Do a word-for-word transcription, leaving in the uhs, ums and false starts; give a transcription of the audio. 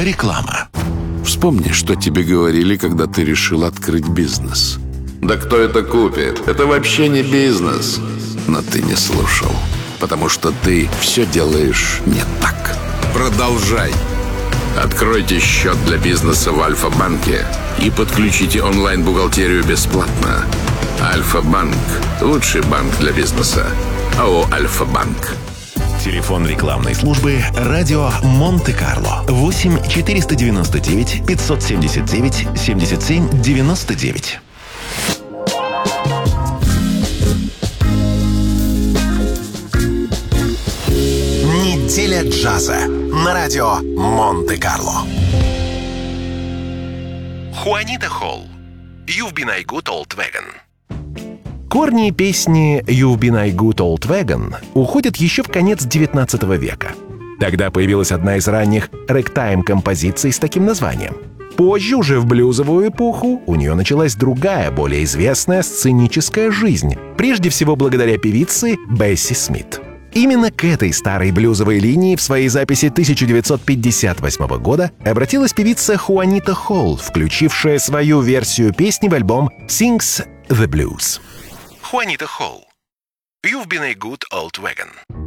Реклама. Вспомни, что тебе говорили, когда ты решил открыть бизнес. Да кто это купит? Это вообще не бизнес. Но ты не слушал, потому что ты все делаешь не так. Продолжай. Откройте счет для бизнеса в Альфа-банке и подключите онлайн-бухгалтерию бесплатно. Альфа-банк – лучший банк для бизнеса. АО «Альфа-банк». Телефон рекламной службы «Радио Монте-Карло» восемь четыреста девяносто девять пятьсот семьдесят девять семьдесят семь девяносто девять. Неделя джаза на радио Монте-Карло. Хуанита Холл. You've been a good old wagon. Корни песни «You've been a good old wagon» уходят еще в конец девятнадцатого века. Тогда появилась одна из ранних рэктайм-композиций с таким названием. Позже, уже в блюзовую эпоху, у нее началась другая, более известная сценическая жизнь, прежде всего благодаря певице Бесси Смит. Именно к этой старой блюзовой линии в своей записи тысяча девятьсот пятьдесят восьмого года обратилась певица Хуанита Холл, включившая свою версию песни в альбом «Sings the Blues». Хуанита Холл. You've been a good old wagon.